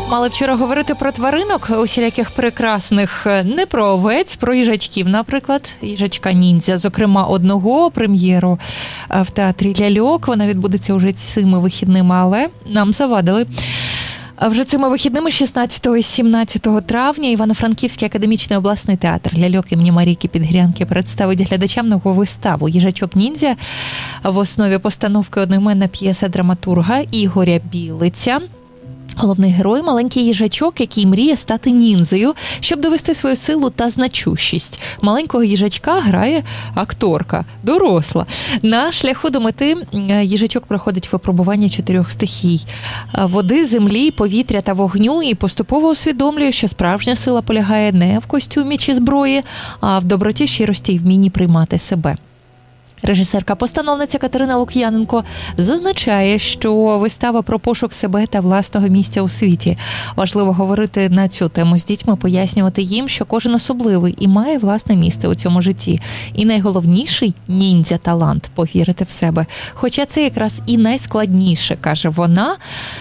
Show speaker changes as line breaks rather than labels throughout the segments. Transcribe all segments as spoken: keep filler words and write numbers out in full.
Мали вчора говорити про тваринок усіляких прекрасних, не про овець, про їжачків, наприклад, їжачка-ніндзя, зокрема одного, прем'єру в театрі ляльок. Вона відбудеться уже цими вихідними, але нам завадили. А вже цими вихідними шістнадцятого і сімнадцятого травня Івано-Франківський академічний обласний театр ляльок імені Марійки Підгрянки представить глядачам нову виставу «Їжачок-ніндзя». В основі постановки одноіменна п'єса драматурга Ігоря Білиця. Головний герой – маленький їжачок, який мріє стати ніндзею, щоб довести свою силу та значущість. Маленького їжачка грає акторка, доросла. На шляху до мети їжачок проходить випробування чотирьох стихій – води, землі, повітря та вогню, і поступово усвідомлює, що справжня сила полягає не в костюмі чи зброї, а в доброті, щирості і вмінні приймати себе. Режисерка-постановниця Катерина Лук'яненко зазначає, що вистава про пошук себе та власного місця у світі. Важливо говорити на цю тему з дітьми, пояснювати їм, що кожен особливий і має власне місце у цьому житті. І найголовніший ніндзя-талант – повірити в себе. Хоча це якраз і найскладніше, каже вона.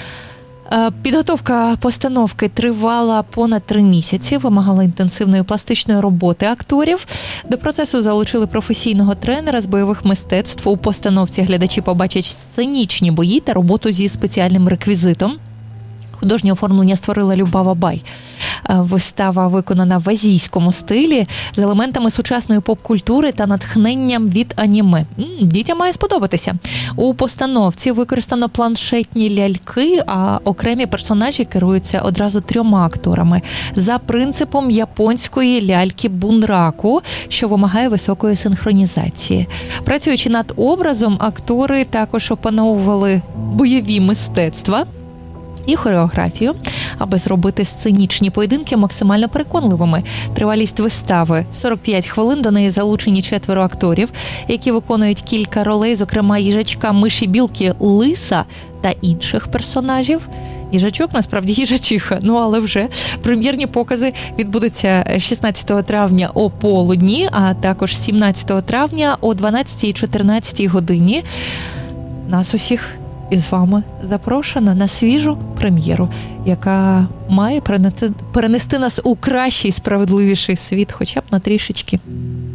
Підготовка постановки тривала понад три місяці, вимагала інтенсивної пластичної роботи акторів. До процесу залучили професійного тренера з бойових мистецтв. У постановці глядачі побачать сценічні бої та роботу зі спеціальним реквізитом. Художнє оформлення створила Люба Бабай. Вистава виконана в азійському стилі з елементами сучасної поп-культури та натхненням від аніме. Дітям має сподобатися. У постановці використано планшетні ляльки, а окремі персонажі керуються одразу трьома акторами за принципом японської ляльки бунраку, що вимагає високої синхронізації. Працюючи над образом, актори також опановували бойові мистецтва і хореографію, аби зробити сценічні поєдинки максимально переконливими. Тривалість вистави – сорок п'ять хвилин, до неї залучені четверо акторів, які виконують кілька ролей, зокрема їжачка, миші, білки, лиса та інших персонажів. Їжачок, насправді, їжачиха, ну але вже прем'єрні покази відбудуться шістнадцятого травня о полудні, а також сімнадцятого травня о дванадцятій і чотирнадцятій годині. Нас усіх із вами запрошена на свіжу прем'єру, яка має перенести нас у кращий, справедливіший світ, хоча б на трішечки.